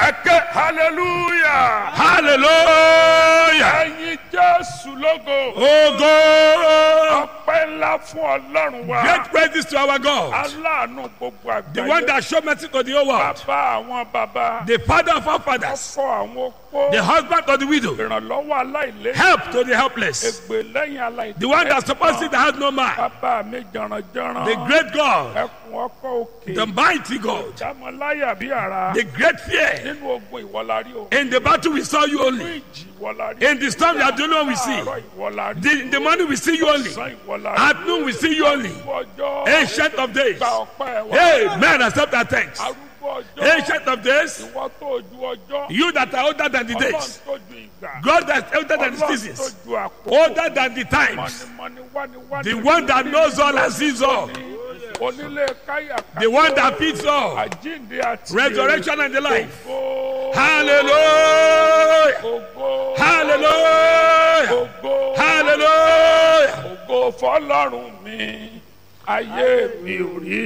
Ẹ̀kẹ́ hallelujah. Hallelujah. Ẹ̀yin Jésù lógo. Ogo. Ọpẹ́ ńlá fún Ọlọ́run wa. Great praises to our God. Aláàánú gbogbo àgbáyé. The one that showed mercy to the whole world. Bàbá àwọn bàbá. The father of our fathers. Ọkọ àwọn opó. The husband of the widow. Ìrànlọ́wọ́ aláìlé. Help to the helpless. Ègbè lẹ́yìn aláìlé. The one that supports it that has no man. Bàbá mi jọ̀rànjọ̀ràn. The great God. Ẹkùn ọkọ òkè. The mighty God. Jámọ́láyà bí ara. The great fear. Nínú ogun ìwọlárí o. In the battle we saw you Nínú only. ìjì ìwọlárí. In the storm you are the only one we see. Àárọ̀ ìwọlárí. In the morning we see you only. Ọ̀sán ìwọlárí. At noon we see you only. Ọjọ́. Ancient of days. Gba ọpẹ́ wa. Amen. Accept our thanks. Arúgbó ọjọ́. Ancient of days. Ìwọ tó ju ọjọ́. You that are older than the Ọlọ́run days. tó ju ìgbà. God that is older than the Ọlọ́run tó seasons. ju àkókò. Older than the times. Mọ̀nìmọ̀nì wániwáni. The one that knows all and sees all. Onílé káyà ká. The one that feeds all. Àjíǹde àti Resurrection and the life. Ògo. Hallelujah. Ògo. Hallelujah. Ògo. Hallelujah. Ògo fọ́lọ́run mi. Ayé mi ò rí